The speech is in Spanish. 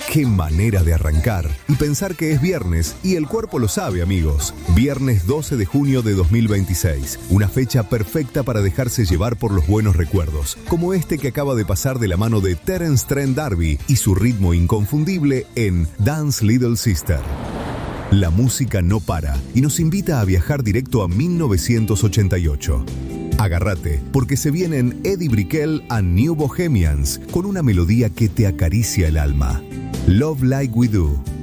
Qué manera de arrancar y pensar que es viernes y el cuerpo lo sabe, amigos. Viernes 12 de junio de 2026, una fecha perfecta para dejarse llevar por los buenos recuerdos, como este que acaba de pasar de la mano de Terence Trent D'Arby y su ritmo inconfundible en Dance Little Sister. La música no para y nos invita a viajar directo a 1988. Agárrate, porque se vienen Eddie Brickell and New Bohemians con una melodía que te acaricia el alma. Love Like We Do.